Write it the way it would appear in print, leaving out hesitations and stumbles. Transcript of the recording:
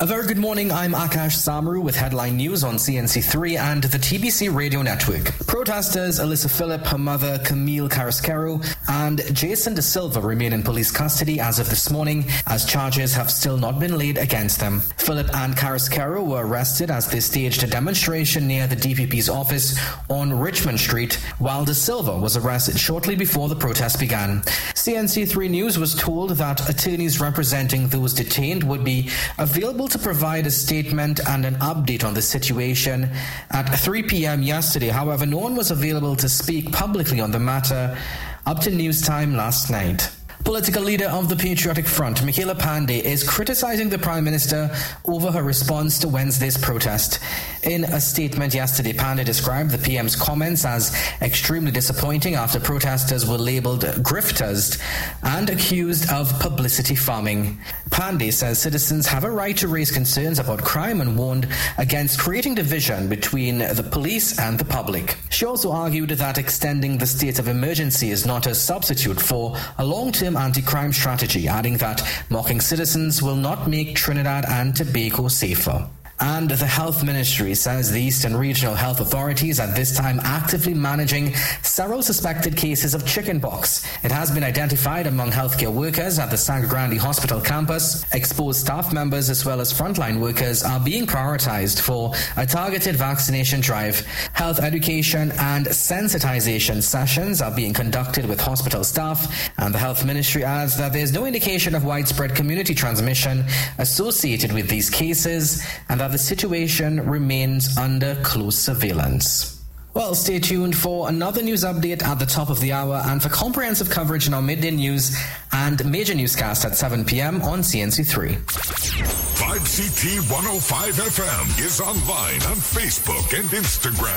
A very good morning, I'm Akash Samaru with headline news on CNC3 and the TBC radio network. Protesters Alyssa Phillip, her mother Camille Carrasquero, and Jason De Silva remain in police custody as of this morning, as charges have still not been laid against them. Phillip and Carrasquero were arrested as they staged a demonstration near the DPP's office on Richmond Street, while De Silva was arrested shortly before the protest began. CNC3 News was told that attorneys representing those detained would be available to provide a statement and an update on the situation at 3 p.m. yesterday. However, no one was available to speak publicly on the matter up to news time last night. Political leader of the Patriotic Front, Michaela Pandey, is criticizing the Prime Minister over her response to Wednesday's protest. In a statement yesterday, Pandey described the PM's comments as extremely disappointing after protesters were labelled grifters and accused of publicity farming. Pandey says citizens have a right to raise concerns about crime and warned against creating division between the police and the public. She also argued that extending the state of emergency is not a substitute for a long-term anti-crime strategy, adding that mocking citizens will not make Trinidad and Tobago safer. And the Health Ministry says the Eastern Regional Health Authorities at this time actively managing several suspected cases of chickenpox. It has been identified among healthcare workers at the Sangre Grande Hospital campus. Exposed staff members as well as frontline workers are being prioritized for a targeted vaccination drive. Health education and sensitization sessions are being conducted with hospital staff, and the Health Ministry adds that there is no indication of widespread community transmission associated with these cases and that the situation remains under close surveillance. Well, stay tuned for another news update at the top of the hour and for comprehensive coverage in our midday news and major newscast at 7 p.m. on CNC3. 5CT 105 FM is online on Facebook and Instagram.